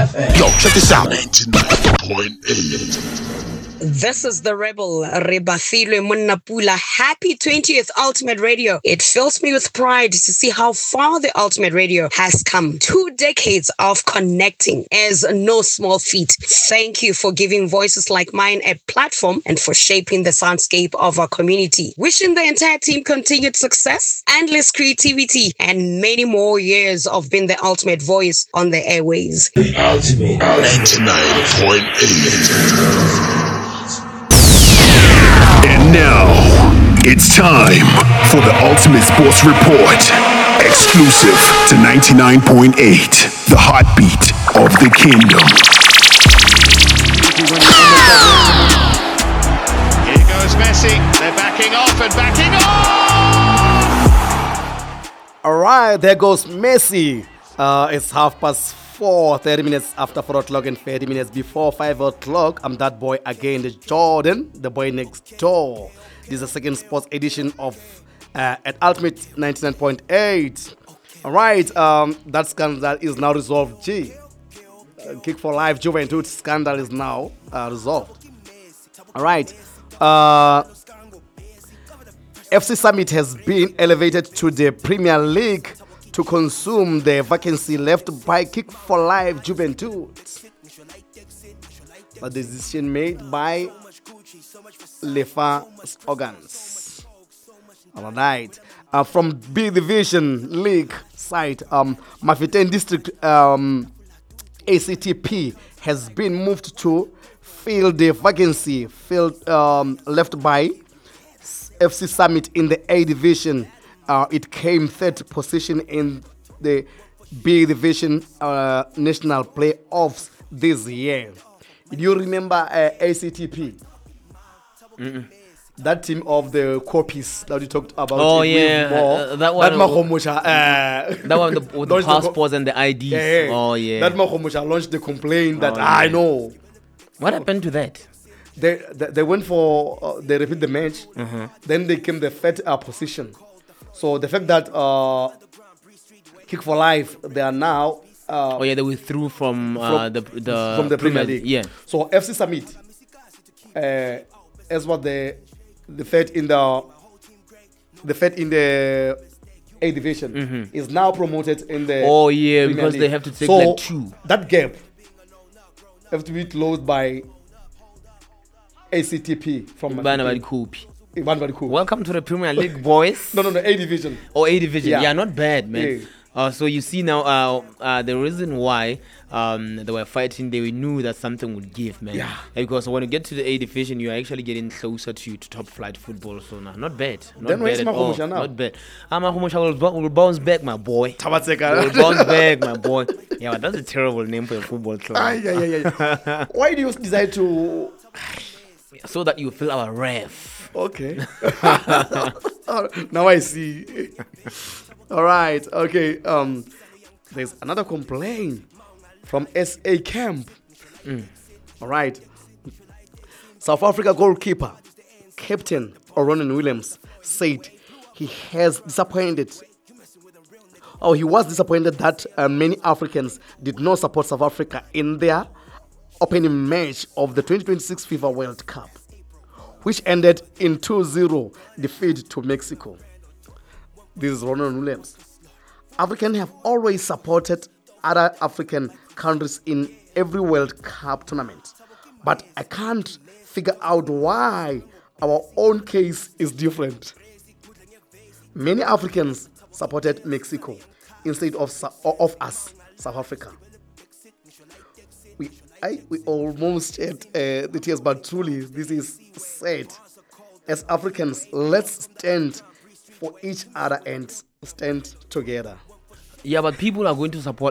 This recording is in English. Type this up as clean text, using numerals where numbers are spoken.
Yo, check this out. 99.8. This is the Rebel, Rebafilwe Munnapula. Happy 20th Ultimate Radio. It fills me with pride to see how far the Ultimate Radio has come. 2 decades of connecting is no small feat. Thank you for giving voices like mine a platform and for shaping the soundscape of our community. Wishing the entire team continued success, endless creativity, and many more years of being the ultimate voice on the airways. Ultimate 99.8. And now, it's time for the Ultimate Sports Report. Exclusive to 99.8, the heartbeat of the kingdom. Here goes Messi. They're backing off and backing off! All right, there goes Messi. It's 4:30, 30 minutes after 4 o'clock and 30 minutes before 5 o'clock. I'm that boy again, the Jordan, the boy next door. This is the second sports edition of at Ultimate 99.8. All right, that scandal is now resolved. Kick for Life Juventud scandal is now resolved. All right. FC Summit has been elevated to the Premier League to consume the vacancy left by Kick for Life Juventud. A decision made by Lefa's organs. All right. From B Division League side, Mafeking District ACTP has been moved to fill the vacancy left by FC Summit in the A Division. It came third position in the B Division national playoffs this year. Do you remember ACTP? That team of the copies that we talked about. Oh yeah, that one. That one with the passports and the IDs. Yeah. Oh yeah. That Mahomusha launched the complaint that I know. What happened to that? They went for they repeat the match. Then they came the third position. So the fact that Kick for Life, they are now. They withdrew from the Premier League. Yeah. So FC Summit, as what the third in the A Division is now promoted in the. Oh yeah, Premier because League. they have to take so like 2. That gap have to be closed by ACTP from Banabadi Coupe. Cool. Welcome to the Premier League, boys. No, A Division. Oh, A Division. Yeah. Yeah, not bad, man. Yeah. So you see now, the reason why they were fighting, they knew that something would give, man. Yeah. Because when you get to the A Division, you're actually getting closer to top flight football. So not bad. Not Then bad where's at all. Mahomusha now? Not bad. Mahomusha will bounce back, my boy. Tabatseka. Will bounce back, my boy. Yeah, but that's a terrible name for a football club. Yeah. Why do you decide to? So that you feel our ref. Okay. Now I see. All right. Okay. There's another complaint from SA Camp. All right. South Africa goalkeeper, Captain Oronan Williams, said he was disappointed that many Africans did not support South Africa in their opening match of the 2026 FIFA World Cup, which ended in 2-0 defeat to Mexico. This is Ronald Williams. Africans have always supported other African countries in every World Cup tournament, but I can't figure out why our own case is different. Many Africans supported Mexico instead of us, South Africa. We almost shed the tears, but truly this is sad. As Africans, let's stand for each other and stand together. Yeah, but people are going to support